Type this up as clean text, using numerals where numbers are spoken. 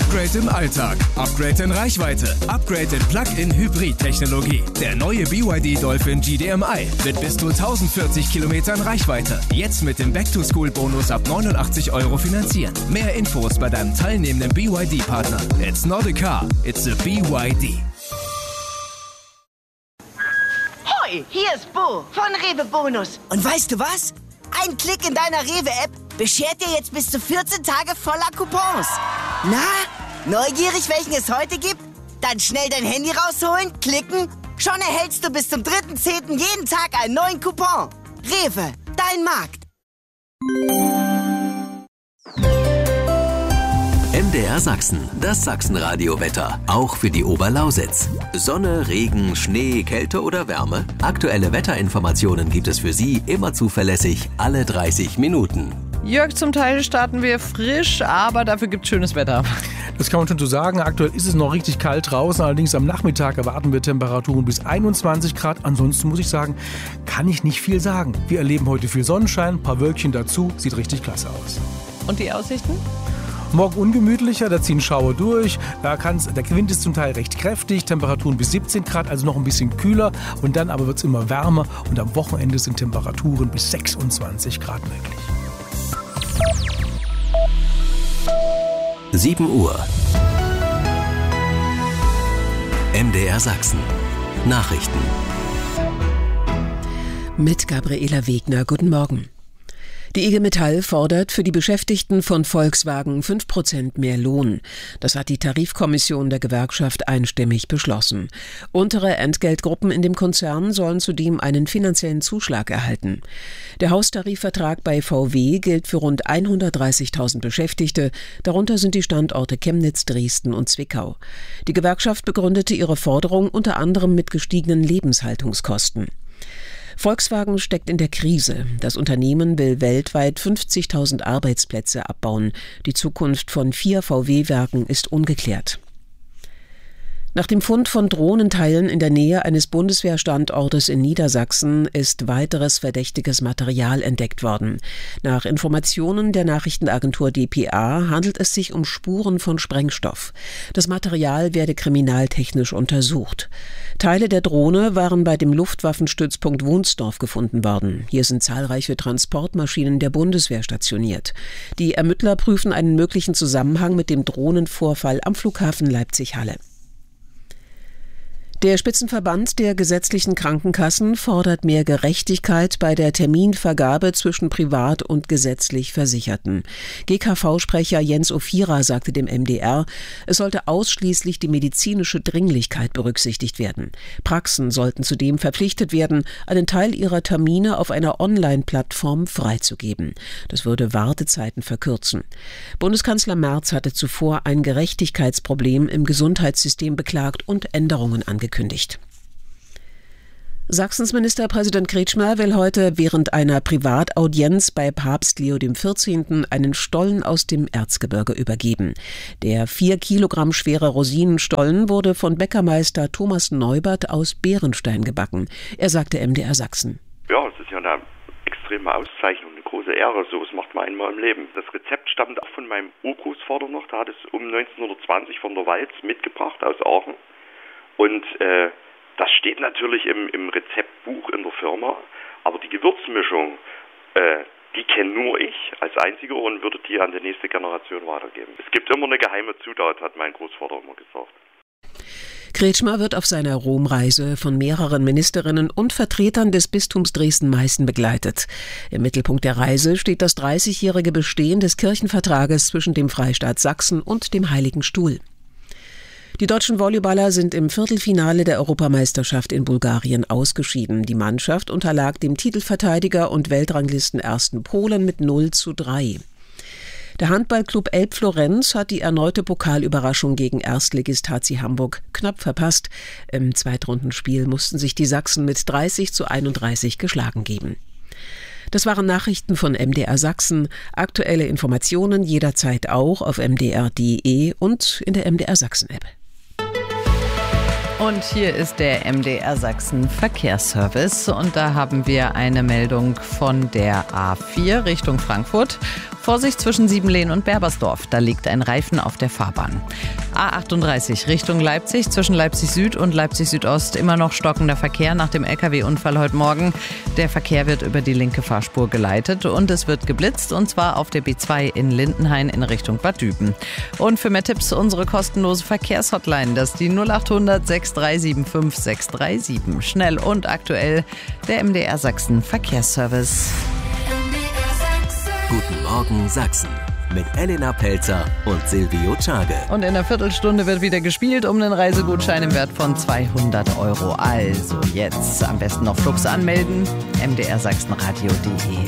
Upgrade im Alltag, Upgrade in Reichweite, Upgrade in Plug-in-Hybrid-Technologie. Der neue BYD Dolphin GDMI mit bis zu 1040 Kilometern Reichweite. Jetzt mit dem Back-to-School-Bonus ab 89 € finanzieren. Mehr Infos bei deinem teilnehmenden BYD-Partner. It's not a car, it's a BYD. Hoi, hier ist Bo von Rewe Bonus. Und weißt du was? Ein Klick in deiner Rewe-App beschert dir jetzt bis zu 14 Tage voller Coupons. Na, neugierig, welchen es heute gibt? Dann schnell dein Handy rausholen, klicken. Schon erhältst du bis zum 3.10. jeden Tag einen neuen Coupon. Rewe, dein Markt. MDR Sachsen, das Sachsenradio-Wetter, auch für die Oberlausitz. Sonne, Regen, Schnee, Kälte oder Wärme? Aktuelle Wetterinformationen gibt es für Sie immer zuverlässig alle 30 Minuten. Jörg, zum Teil starten wir frisch, aber dafür gibt es schönes Wetter. Das kann man schon so sagen. Aktuell ist es noch richtig kalt draußen. Allerdings am Nachmittag erwarten wir Temperaturen bis 21 Grad. Ansonsten muss ich sagen, kann ich nicht viel sagen. Wir erleben heute viel Sonnenschein, ein paar Wölkchen dazu. Sieht richtig klasse aus. Und die Aussichten? Morgen ungemütlicher, da ziehen Schauer durch. Der Wind ist zum Teil recht kräftig, Temperaturen bis 17 Grad, also noch ein bisschen kühler. Und dann aber wird es immer wärmer. Und am Wochenende sind Temperaturen bis 26 Grad möglich. 7 Uhr. MDR Sachsen. Nachrichten. Mit Gabriela Wegner. Guten Morgen. Die IG Metall fordert für die Beschäftigten von Volkswagen 5% mehr Lohn. Das hat die Tarifkommission der Gewerkschaft einstimmig beschlossen. Untere Entgeltgruppen in dem Konzern sollen zudem einen finanziellen Zuschlag erhalten. Der Haustarifvertrag bei VW gilt für rund 130.000 Beschäftigte. Darunter sind die Standorte Chemnitz, Dresden und Zwickau. Die Gewerkschaft begründete ihre Forderung unter anderem mit gestiegenen Lebenshaltungskosten. Volkswagen steckt in der Krise. Das Unternehmen will weltweit 50.000 Arbeitsplätze abbauen. Die Zukunft von 4 VW-Werken ist ungeklärt. Nach dem Fund von Drohnenteilen in der Nähe eines Bundeswehrstandortes in Niedersachsen ist weiteres verdächtiges Material entdeckt worden. Nach Informationen der Nachrichtenagentur dpa handelt es sich um Spuren von Sprengstoff. Das Material werde kriminaltechnisch untersucht. Teile der Drohne waren bei dem Luftwaffenstützpunkt Wunsdorf gefunden worden. Hier sind zahlreiche Transportmaschinen der Bundeswehr stationiert. Die Ermittler prüfen einen möglichen Zusammenhang mit dem Drohnenvorfall am Flughafen Leipzig-Halle. Der Spitzenverband der gesetzlichen Krankenkassen fordert mehr Gerechtigkeit bei der Terminvergabe zwischen privat und gesetzlich Versicherten. GKV-Sprecher Jens Ophira sagte dem MDR, es sollte ausschließlich die medizinische Dringlichkeit berücksichtigt werden. Praxen sollten zudem verpflichtet werden, einen Teil ihrer Termine auf einer Online-Plattform freizugeben. Das würde Wartezeiten verkürzen. Bundeskanzler Merz hatte zuvor ein Gerechtigkeitsproblem im Gesundheitssystem beklagt und Änderungen angekündigt. Sachsens Ministerpräsident Kretschmer will heute während einer Privataudienz bei Papst Leo XIV. Einen Stollen aus dem Erzgebirge übergeben. Der 4 Kilogramm schwere Rosinenstollen wurde von Bäckermeister Thomas Neubert aus Bärenstein gebacken. Er sagte MDR Sachsen. Ja, es ist ja eine extreme Auszeichnung, eine große Ehre. So was macht man einmal im Leben. Das Rezept stammt auch von meinem Urgroßvater noch. Der hat es um 1920 von der Walz mitgebracht aus Aachen. Und das steht natürlich im Rezeptbuch in der Firma, aber die Gewürzmischung, die kenne nur ich als Einziger und würde die an die nächste Generation weitergeben. Es gibt immer eine geheime Zutat, hat mein Großvater immer gesagt. Kretschmer wird auf seiner Romreise von mehreren Ministerinnen und Vertretern des Bistums Dresden-Meißen begleitet. Im Mittelpunkt der Reise steht das 30-jährige Bestehen des Kirchenvertrages zwischen dem Freistaat Sachsen und dem Heiligen Stuhl. Die deutschen Volleyballer sind im Viertelfinale der Europameisterschaft in Bulgarien ausgeschieden. Die Mannschaft unterlag dem Titelverteidiger und Weltranglistenersten Polen mit 0:3. Der Handballclub Elbflorenz hat die erneute Pokalüberraschung gegen Erstligist HC Hamburg knapp verpasst. Im Zweitrundenspiel mussten sich die Sachsen mit 30:31 geschlagen geben. Das waren Nachrichten von MDR Sachsen. Aktuelle Informationen jederzeit auch auf mdr.de und in der MDR Sachsen-App. Und hier ist der MDR Sachsen Verkehrsservice und da haben wir eine Meldung von der A4 Richtung Frankfurt. Vorsicht zwischen Siebenlehn und Berbersdorf, da liegt ein Reifen auf der Fahrbahn. A38 Richtung Leipzig, zwischen Leipzig Süd und Leipzig Südost immer noch stockender Verkehr nach dem LKW-Unfall heute Morgen. Der Verkehr wird über die linke Fahrspur geleitet und es wird geblitzt, und zwar auf der B2 in Lindenhain in Richtung Bad Düben. Und für mehr Tipps unsere kostenlose Verkehrshotline, das ist die 0800 6375 637. Schnell und aktuell der MDR Sachsen Verkehrsservice. Guten Morgen Sachsen mit Elena Pelzer und Silvio Czage. Und in einer Viertelstunde wird wieder gespielt um einen Reisegutschein im Wert von 200 €. Also jetzt am besten noch flugs anmelden, mdrsachsenradio.de.